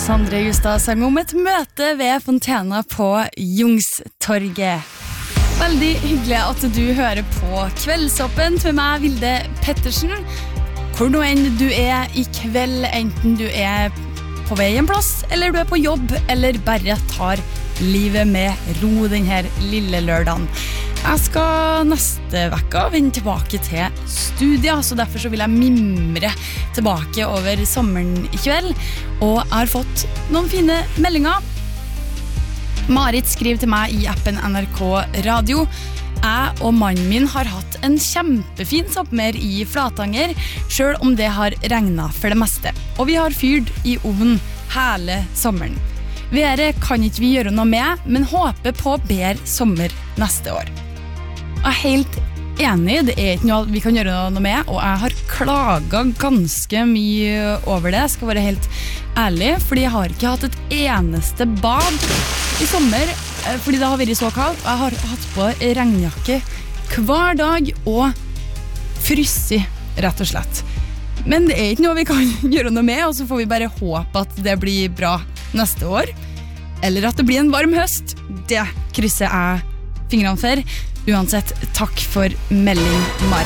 Sondre Justad sang om et møte ved Fontena på Youngstorget. Veldig hyggelig at du hører på Kveldsåpent med meg, Vilde Pettersen. Hvor nå enn du er i kveld, enten du er på vei en plass, eller du er på jobb, eller bare tar livet med ro denne lille lørdagen. Jeg skal neste vekka vende tilbake til studiet, så derfor så vil jeg mimre tilbake over sommeren i kveld. Og jeg har fått noen fine meldinger. Marit skriver til meg i appen NRK Radio. Jeg og mannen min har hatt en kjempefin sommer i Flatanger, selv om det har regnet for det meste. Og vi har fyrt i ovnen hele sommeren. Været kan ikke vi gjøre noe med, men håper på bedre sommer neste år. Jeg er helt enig, det er ikke noe vi kan gjøre noe med, og jeg har klaget ganske mye over det, jeg skal være helt ærlig, fordi jeg har ikke hatt et eneste bad i sommer, fordi det har vært så kaldt, og jeg har hatt på regnjakke hver dag og frysset, rett og slett. Men det er ikke noe vi kan gjøre noe med, og så får vi bare håpe at det blir bra neste år, eller at det blir en varm høst. Det krysser jeg fingrene for. Uansett, takk for melding, Marit.